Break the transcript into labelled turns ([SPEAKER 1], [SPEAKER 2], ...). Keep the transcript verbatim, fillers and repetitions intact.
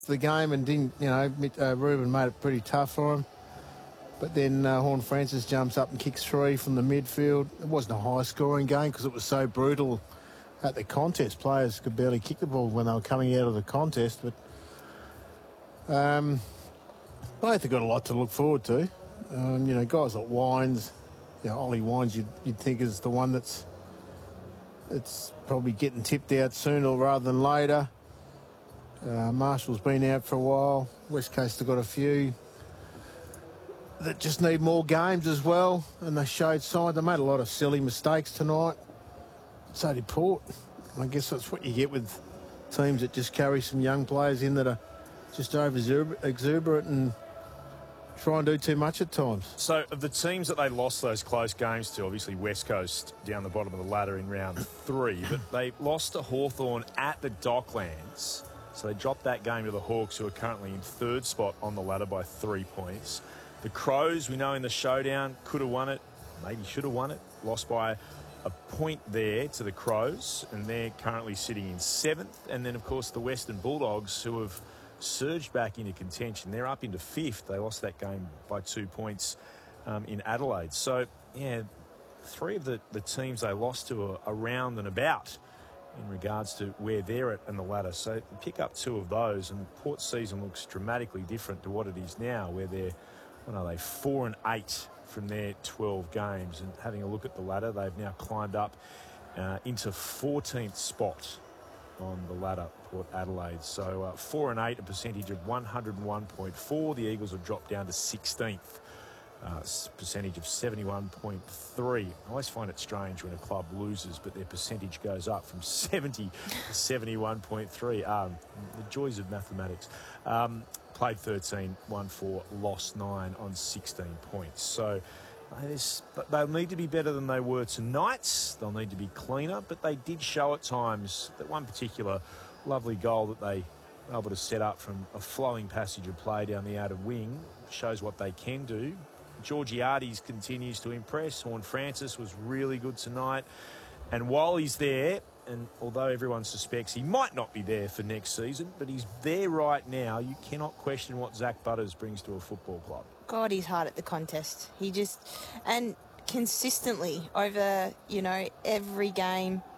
[SPEAKER 1] the game and didn't, you know, uh, Ruben made it pretty tough for him. But then uh, Horn Francis jumps up and kicks three from the midfield. It wasn't a high-scoring game because it was so brutal at the contest. Players could barely kick the ball when they were coming out of the contest. But um, both have got a lot to look forward to. Um, you know, guys like Wines, you know, Ollie Wines, you'd, you'd think is the one that's it's probably getting tipped out sooner rather than later. Uh, Marshall's been out for a while. West Coast have got a few that just need more games as well, and they showed signs. They made a lot of silly mistakes tonight. So did Port. I guess that's what you get with teams that just carry some young players in that are just over exuberant and try and do too much at times.
[SPEAKER 2] So of the teams that they lost those close games to, obviously West Coast down the bottom of the ladder in round three, but they lost to Hawthorn at the Docklands. So they dropped that game to the Hawks, who are currently in third spot on the ladder by three points. The Crows, we know in the showdown, could have won it, maybe should have won it. Lost by a point there to the Crows, and they're currently sitting in seventh. And then, of course, the Western Bulldogs, who have surged back into contention. They're up into fifth. They lost that game by two points um, in Adelaide. So, yeah, three of the, the teams they lost to are around and about in regards to where they're at in the ladder. So pick up two of those, and Port's season looks dramatically different to what it is now, where they're, what are they, four and eight from their twelve games. And having a look at the ladder, they've now climbed up uh, into fourteenth spot on the ladder, Port Adelaide. So uh, four and eight, a percentage of one hundred one point four. The Eagles have dropped down to sixteenth, uh, percentage of seventy-one point three. I always find it strange when a club loses, but their percentage goes up from seventy to seventy-one point three. Um, the joys of mathematics. Um, played thirteen, won four, lost nine on sixteen points. So they'll need to be better than they were tonight. They'll need to be cleaner, but they did show at times that one particular lovely goal that they were able to set up from a flowing passage of play down the outer wing shows what they can do. Georgiades continues to impress. Horn Francis was really good tonight. And while he's there, and although everyone suspects he might not be there for next season, but he's there right now, you cannot question what Zach Butters brings to a football club.
[SPEAKER 3] God, he's hard at the contest. He just, and consistently over, you know, every game,